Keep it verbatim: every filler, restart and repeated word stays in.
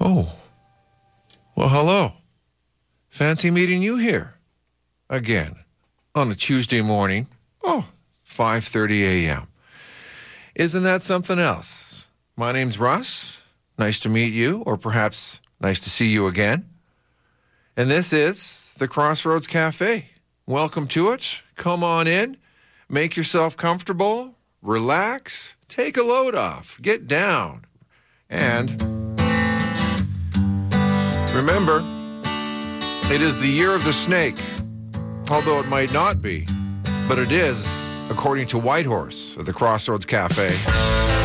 Oh, well, hello. Fancy meeting you here again on a Tuesday morning. Oh, five thirty a.m. Isn't that something else? My name's Russ. Nice to meet you, or perhaps nice to see you again. And this is the Crossroads Cafe. Welcome to it. Come on in. Make yourself comfortable. Relax. Take a load off. Get down. And remember, it is the year of the snake. Although it might not be. But it is, according to Whitehorse of the Crossroads Cafe.